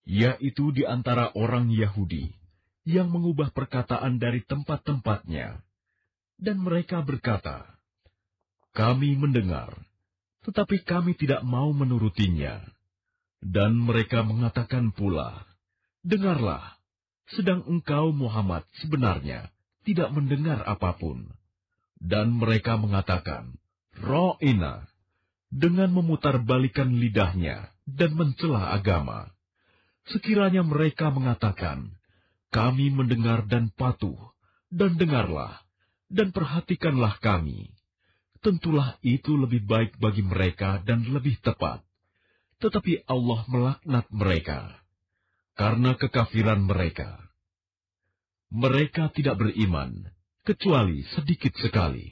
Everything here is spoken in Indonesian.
yaitu di antara orang Yahudi yang mengubah perkataan dari tempat-tempatnya. Dan mereka berkata, "Kami mendengar, tetapi kami tidak mau menurutinya." Dan mereka mengatakan pula, "Dengarlah, sedang engkau Muhammad sebenarnya tidak mendengar apapun." Dan mereka mengatakan, "Ra'ina," dengan memutarbalikan lidahnya dan mencela agama. Sekiranya mereka mengatakan, "Kami mendengar dan patuh," dan dengarlah, dan perhatikanlah kami, tentulah itu lebih baik bagi mereka dan lebih tepat. Tetapi Allah melaknat mereka karena kekafiran mereka. Mereka tidak beriman, kecuali sedikit sekali.